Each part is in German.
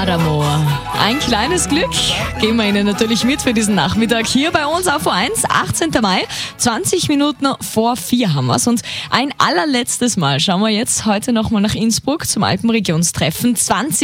Adamo. Ein kleines Glück geben wir Ihnen natürlich mit für diesen Nachmittag hier bei uns auf O1, 18. Mai, 20 Minuten vor 4 haben wir's. Und ein allerletztes Mal schauen wir jetzt heute nochmal nach Innsbruck zum Alpenregionstreffen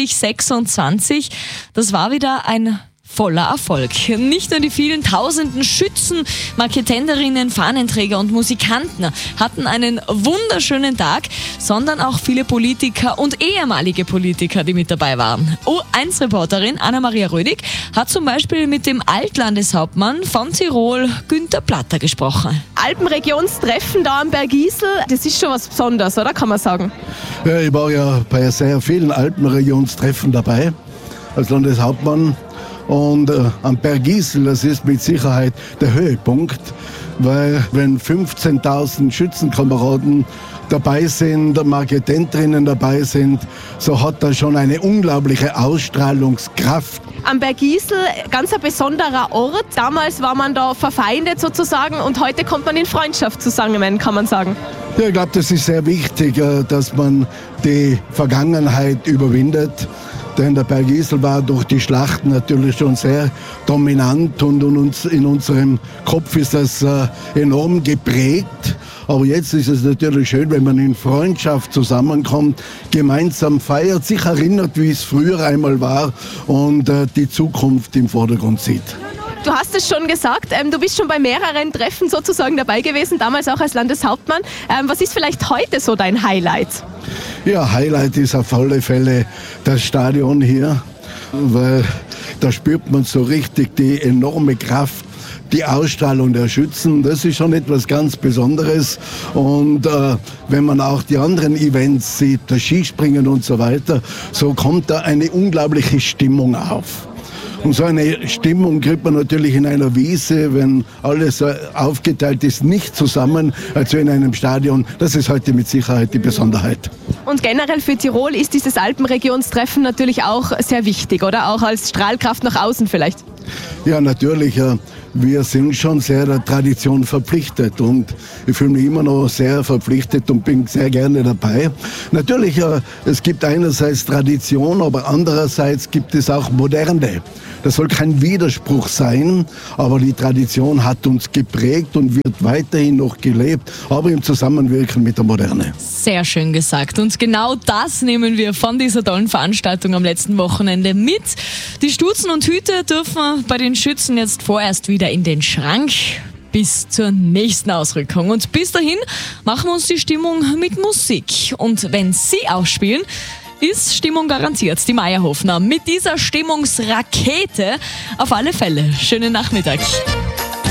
2026. Das war wieder ein voller Erfolg. Nicht nur die vielen tausenden Schützen, Marketenderinnen, Fahnenträger und Musikanten hatten einen wunderschönen Tag, sondern auch viele Politiker und ehemalige Politiker, die mit dabei waren. O1-Reporterin Anna-Maria Rödig hat zum Beispiel mit dem Altlandeshauptmann von Tirol, Günther Platter, gesprochen. Alpenregionstreffen da am Bergisel, das ist schon was Besonderes, oder? Kann man sagen. Ja, ich war ja bei sehr vielen Alpenregionstreffen dabei als Landeshauptmann. Und am Bergisel, das ist mit Sicherheit der Höhepunkt, weil wenn 15.000 Schützenkameraden dabei sind, Marketenterinnen dabei sind, so hat das schon eine unglaubliche Ausstrahlungskraft. Am Bergisel, ganz ein besonderer Ort. Damals war man da verfeindet sozusagen und heute kommt man in Freundschaft zusammen, kann man sagen. Ja, ich glaube, das ist sehr wichtig, dass man die Vergangenheit überwindet. Denn der Bergisel war durch die Schlachten natürlich schon sehr dominant und in unserem Kopf ist das enorm geprägt. Aber jetzt ist es natürlich schön, wenn man in Freundschaft zusammenkommt, gemeinsam feiert, sich erinnert, wie es früher einmal war und die Zukunft im Vordergrund sieht. Du hast es schon gesagt, du bist schon bei mehreren Treffen sozusagen dabei gewesen, damals auch als Landeshauptmann. Was ist vielleicht heute so dein Highlight? Ja, Highlight ist auf alle Fälle das Stadion hier, weil da spürt man so richtig die enorme Kraft, die Ausstrahlung der Schützen. Das ist schon etwas ganz Besonderes. Und wenn man auch die anderen Events sieht, das Skispringen und so weiter, so kommt da eine unglaubliche Stimmung auf. Und so eine Stimmung kriegt man natürlich in einer Wiese, wenn alles aufgeteilt ist, nicht zusammen, also in einem Stadion. Das ist heute mit Sicherheit die Besonderheit. Und generell für Tirol ist dieses Alpenregionstreffen natürlich auch sehr wichtig, oder? Auch als Strahlkraft nach außen vielleicht. Ja, natürlich. Wir sind schon sehr der Tradition verpflichtet und ich fühle mich immer noch sehr verpflichtet und bin sehr gerne dabei. Natürlich, es gibt einerseits Tradition, aber andererseits gibt es auch Moderne. Das soll kein Widerspruch sein, aber die Tradition hat uns geprägt und wird weiterhin noch gelebt, aber im Zusammenwirken mit der Moderne. Sehr schön gesagt. Und genau das nehmen wir von dieser tollen Veranstaltung am letzten Wochenende mit. Die Stutzen und Hüte dürfen bei den Schützen jetzt vorerst wieder in den Schrank bis zur nächsten Ausrückung. Und bis dahin machen wir uns die Stimmung mit Musik. Und wenn Sie auch spielen, ist Stimmung garantiert. Die Meierhofner mit dieser Stimmungsrakete auf alle Fälle. Schönen Nachmittag.